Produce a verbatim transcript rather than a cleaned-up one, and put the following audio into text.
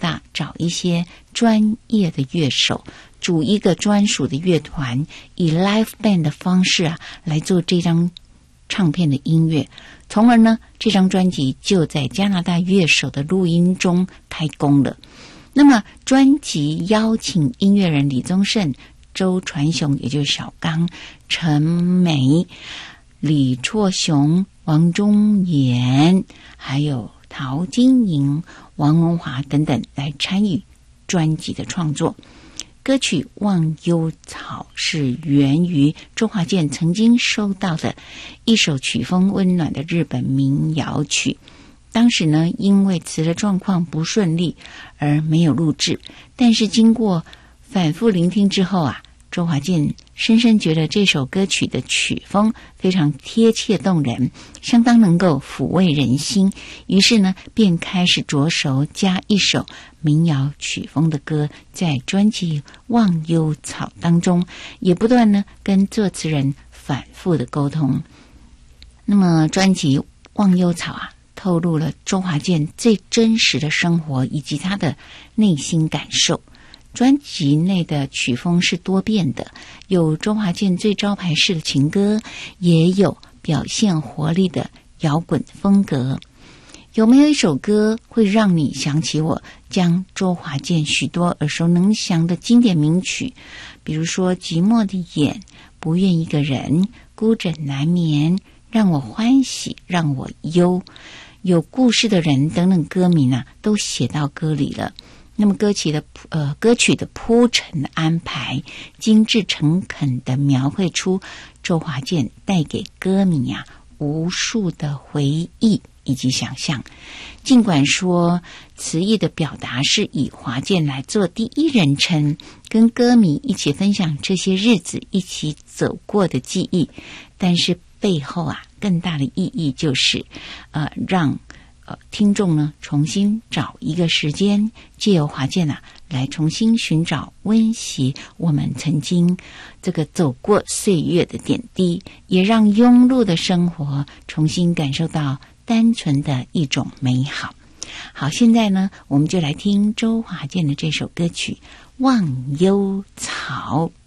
大找一些专业的乐手，组一个专属的乐团，以 live band 的方式啊来做这张唱片的音乐，从而呢这张专辑就在加拿大乐手的录音中开工了。那么专辑邀请音乐人李宗盛、周传雄，也就是小刚、陈梅、李绰雄、王中岩，还有陶晶莹、王文华等等来参与专辑的创作。歌曲《忘忧草》是源于周华健曾经收到的一首曲风温暖的日本民谣曲，当时呢因为词的状况不顺利而没有录制，但是经过反复聆听之后啊，周华健深深觉得这首歌曲的曲风非常贴切动人，相当能够抚慰人心，于是呢便开始着手加一首民谣曲风的歌在专辑《忘忧草》当中，也不断呢跟作词人反复的沟通。那么专辑《忘忧草》啊透露了周华健最真实的生活以及他的内心感受。专辑内的曲风是多变的，有周华健最招牌式的情歌，也有表现活力的摇滚风格。有没有一首歌会让你想起我？将周华健许多耳熟能详的经典名曲，比如说《寂寞的眼》、《不愿一个人》、《孤枕难眠》、《让我欢喜让我忧》、有故事的人等等歌名啊，都写到歌里了。那么歌曲的呃歌曲的铺陈的安排，精致诚恳的描绘出周华健带给歌迷啊无数的回忆以及想象。尽管说词意的表达是以华健来做第一人称，跟歌迷一起分享这些日子一起走过的记忆，但是背后啊更大的意义就是呃让呃，听众呢重新找一个时间，借由华健啊来重新寻找温习我们曾经这个走过岁月的点滴，也让庸碌的生活重新感受到单纯的一种美好。好，现在呢我们就来听周华健的这首歌曲《忘忧草》。